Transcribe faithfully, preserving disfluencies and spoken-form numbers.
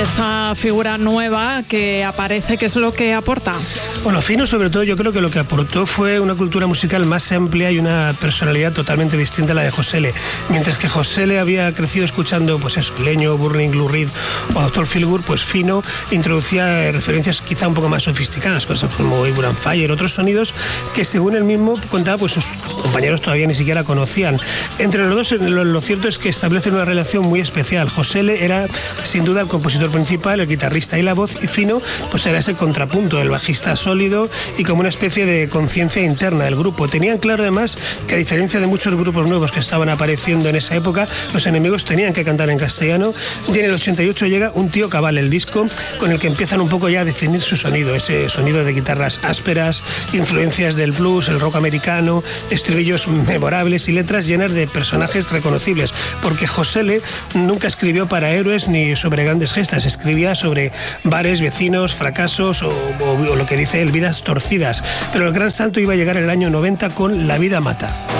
esa figura nueva que aparece, ¿qué es lo que aporta? Bueno, Fino, sobre todo, yo creo que lo que aportó fue una cultura musical más amplia y una personalidad totalmente distinta a la de José L. Mientras que José L había crecido escuchando, pues eso, Leño, Burning, Lou Reed o doctor Feelgood, pues Fino introducía referencias quizá un poco más sofisticadas, cosas como Eibur and Fire, otros sonidos que, según él mismo contaba, pues sus compañeros todavía ni siquiera conocían. Entre los dos, lo, lo cierto es que establecen una relación muy especial. José L era, sin duda, el compositor principal, el guitarrista y la voz, y Fino, pues era ese contrapunto, el bajista sólido y como una especie de conciencia interna del grupo. Tenían claro, además, que a diferencia de muchos grupos nuevos que estaban apareciendo en esa época, los Enemigos tenían que cantar en castellano, y en el ochenta y ocho llega Un tío cabal, el disco con el que empiezan un poco ya a definir su sonido, ese sonido de guitarras ásperas, influencias del blues, el rock americano, estribillos memorables y letras llenas de personajes reconocibles, porque José L nunca escribió para héroes ni sobre grandes gestas, escribía sobre bares, vecinos, fracasos o, o, o lo que dice él, vidas torcidas. Pero el gran salto iba a llegar en el año noventa con La vida mata.